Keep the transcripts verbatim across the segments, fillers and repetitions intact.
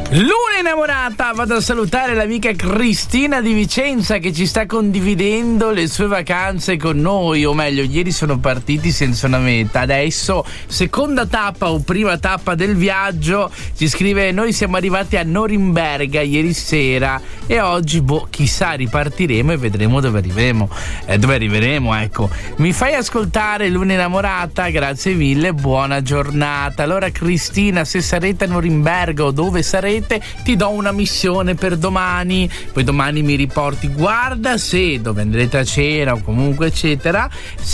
Luna innamorata, vado a salutare l'amica Cristina di Vicenza che ci sta condividendo le sue vacanze con noi, o meglio, ieri sono partiti senza una meta, adesso seconda tappa o prima tappa del viaggio. Ci scrive: noi siamo arrivati a Norimberga ieri sera e oggi, boh, chissà, ripartiremo e vedremo dove arriveremo, eh, dove arriveremo, ecco. Mi fai ascoltare Luna innamorata? Grazie mille, buona giornata. Allora Cristina, se sarete a Norimberga o dove sarete, ti do una missione per domani, poi domani mi riporti, guarda se dove andrete a cena o comunque eccetera,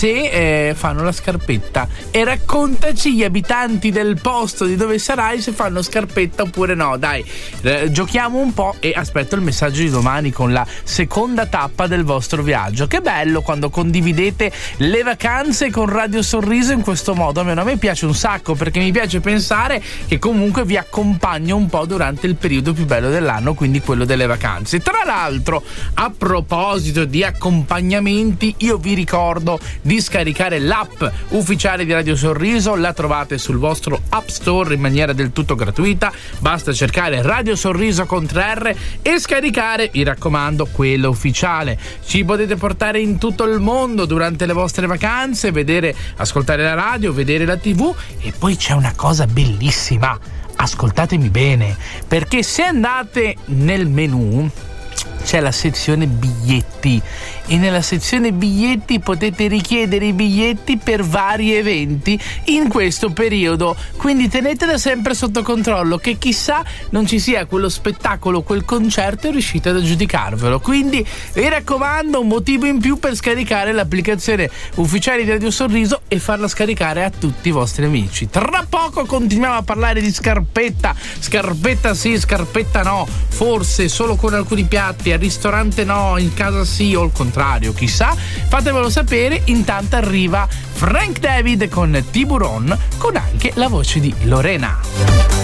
se eh, fanno la scarpetta, e raccontaci gli abitanti del posto di dove sarai se fanno scarpetta oppure no. Dai, eh, giochiamo un po' e aspetto il messaggio di domani con la seconda tappa del vostro viaggio. Che bello quando condividete le vacanze con Radio Sorriso in questo modo, a me, a me piace un sacco, perché mi piace pensare che comunque vi accompagno un po' durante il periodo più bello dell'anno, quindi quello delle vacanze. Tra l'altro, a proposito di accompagnamenti, io vi ricordo di scaricare l'app ufficiale di Radio Sorriso, la trovate sul vostro App Store in maniera del tutto gratuita, basta cercare Radio Sorriso con tre R e scaricare, mi raccomando, quella ufficiale. Ci potete portare in tutto il mondo durante le vostre vacanze, vedere, ascoltare la radio, vedere la tivù, e poi c'è una cosa bellissima. Ascoltatemi bene, perché se andate nel menu c'è la sezione biglietti e nella sezione biglietti potete richiedere i biglietti per vari eventi in questo periodo, quindi tenetela sempre sotto controllo, che chissà non ci sia quello spettacolo, quel concerto e riuscite ad aggiudicarvelo. Quindi vi raccomando, un motivo in più per scaricare l'applicazione ufficiale di Radio Sorriso e farla scaricare a tutti i vostri amici. Tra poco continuiamo a parlare di scarpetta, scarpetta sì, scarpetta no, forse solo con alcuni piatti, al ristorante no, in casa sì, o il contrario, chissà, fatemelo sapere. Intanto arriva Frank David con Tiburon, con anche la voce di Lorena.